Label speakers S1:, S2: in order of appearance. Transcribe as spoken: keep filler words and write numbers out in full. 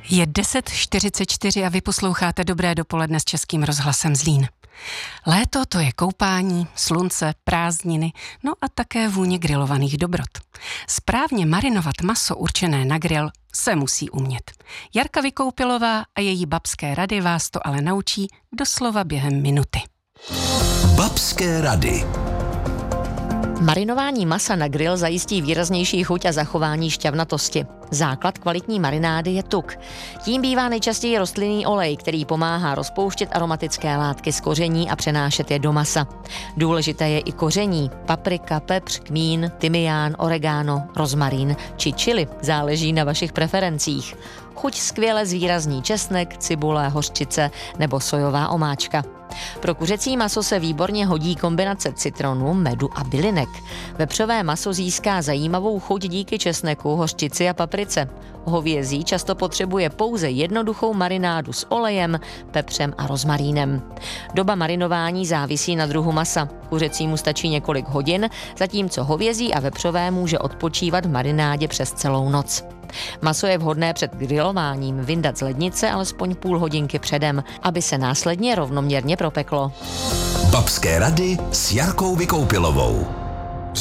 S1: Je deset čtyřicet čtyři a vy posloucháte Dobré dopoledne s Českým rozhlasem Zlín. Léto to je koupání, slunce, prázdniny, no a také vůně grilovaných dobrot. Správně marinovat maso určené na grill se musí umět. Jarka Vykoupilová a její babské rady vás to ale naučí doslova během minuty.
S2: Babské rady.
S3: Marinování masa na grill zajistí výraznější chuť a zachování šťavnatosti. Základ kvalitní marinády je tuk. Tím bývá nejčastěji rostlinný olej, který pomáhá rozpouštět aromatické látky z koření a přenášet je do masa. Důležité je i koření, paprika, pepř, kmín, tymián, oregano, rozmarín či chili, záleží na vašich preferencích. Chuť skvěle zvýrazní česnek, cibule, hořčice nebo sojová omáčka. Pro kuřecí maso se výborně hodí kombinace citronu, medu a bylinek. Vepřové maso získá zajímavou chuť díky česneku, hořčici a paprice. Hovězí často potřebuje pouze jednoduchou marinádu s olejem, pepřem a rozmarínem. Doba marinování závisí na druhu masa. Kuřecímu stačí několik hodin, zatímco hovězí a vepřové může odpočívat v marinádě přes celou noc. Maso je vhodné před grilováním vyndat z lednice alespoň půl hodinky předem, aby se následně rovnoměrně propeklo.
S2: Babské rady s Jarkou Vykoupilovou.